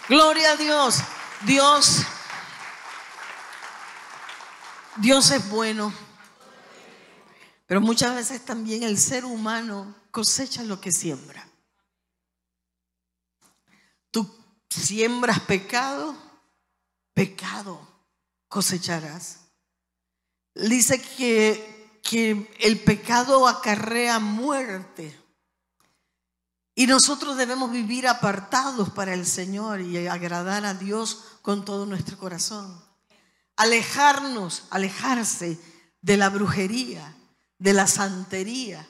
Gloria a Dios. Dios es bueno. Pero muchas veces también el ser humano cosecha lo que siembra. Tú siembras pecado, pecado cosecharás. Dice que el pecado acarrea muerte. Y nosotros debemos vivir apartados para el Señor y agradar a Dios con todo nuestro corazón. Alejarse de la brujería, de la santería.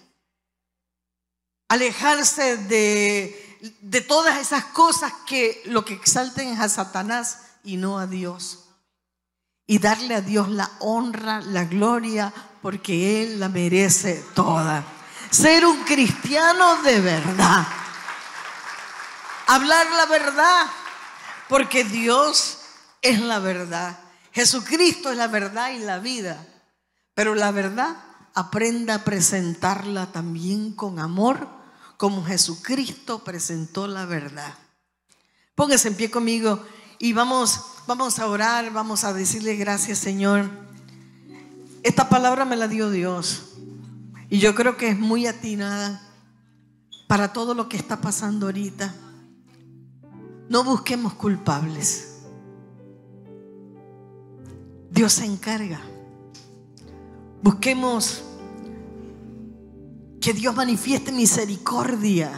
Alejarse de todas esas cosas que lo que exalten es a Satanás y no a Dios. Y darle a Dios la honra, la gloria, porque Él la merece toda. Ser un cristiano de verdad. Hablar la verdad, porque Dios es la verdad. Jesucristo es la verdad y la vida. Pero la verdad, aprenda a presentarla también con amor, como Jesucristo presentó la verdad. Póngase en pie conmigo y vamos a orar, vamos a decirle gracias, Señor. Esta palabra me la dio Dios y yo creo que es muy atinada para todo lo que está pasando ahorita. No busquemos culpables. Dios se encarga. Busquemos que Dios manifieste misericordia.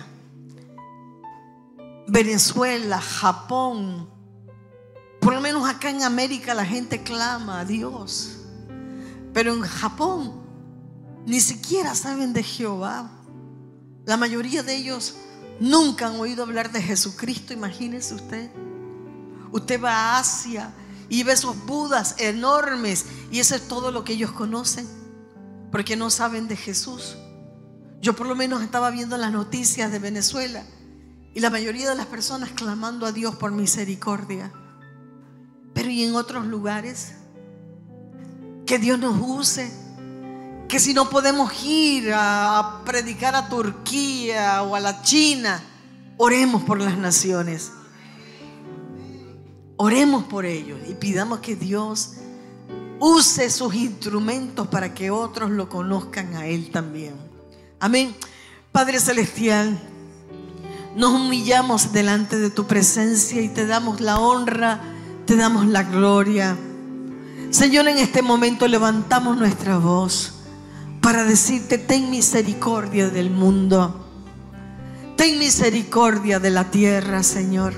Venezuela, Japón, por lo menos acá en América la gente clama a Dios. Pero en Japón ni siquiera saben de Jehová. La mayoría de ellos nunca han oído hablar de Jesucristo. Imagínese usted. Usted va a Asia y ve esos budas enormes y eso es todo lo que ellos conocen, porque no saben de Jesús. Yo por lo menos estaba viendo las noticias de Venezuela y la mayoría de las personas clamando a Dios por misericordia. Pero y en otros lugares, que Dios nos use. Que si no podemos ir a predicar a Turquía o a la China, oremos por las naciones. Oremos por ellos y pidamos que Dios use sus instrumentos para que otros lo conozcan a Él también. Amén. Padre Celestial, nos humillamos delante de tu presencia y te damos la honra, te damos la gloria. Señor, en este momento levantamos nuestra voz para decirte: ten misericordia del mundo, ten misericordia de la tierra, Señor.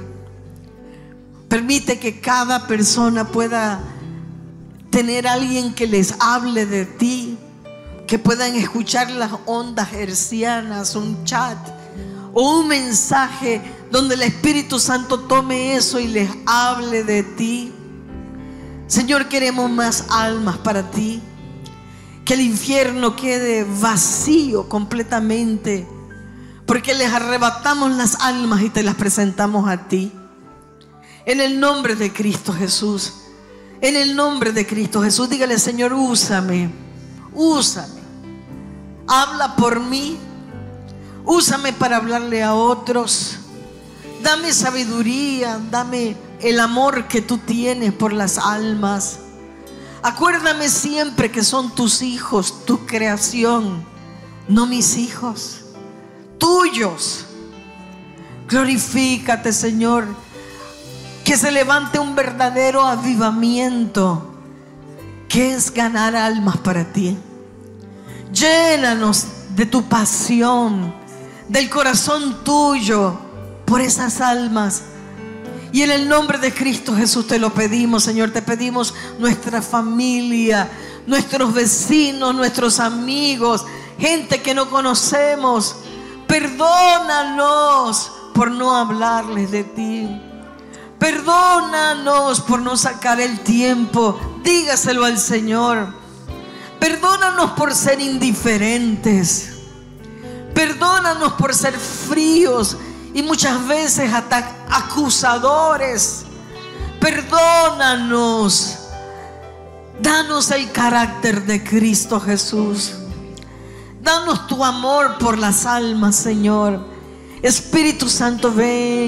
Permite que cada persona pueda tener a alguien que les hable de ti, que puedan escuchar las ondas hercianas, un chat o un mensaje donde el Espíritu Santo tome eso y les hable de ti. Señor, queremos más almas para ti. Que el infierno quede vacío completamente, porque les arrebatamos las almas y te las presentamos a ti. En el nombre de Cristo Jesús. En el nombre de Cristo Jesús. Dígale: Señor, úsame. Úsame. Habla por mí. Úsame para hablarle a otros. Dame sabiduría. Dame el amor que tú tienes por las almas. Acuérdame siempre que son tus hijos, tu creación, no mis hijos, tuyos. Glorifícate, Señor. Que se levante un verdadero avivamiento, que es ganar almas para ti. Llénanos de tu pasión, del corazón tuyo por esas almas. Y en el nombre de Cristo Jesús te lo pedimos, Señor. Te pedimos nuestra familia, nuestros vecinos, nuestros amigos, gente que no conocemos. Perdónanos por no hablarles de ti. Perdónanos por no sacar el tiempo. Dígaselo al Señor. Perdónanos por ser indiferentes. Perdónanos por ser fríos y muchas veces hasta acusadores. Perdónanos. Danos el carácter de Cristo Jesús. Danos tu amor por las almas, Señor. Espíritu Santo, ven.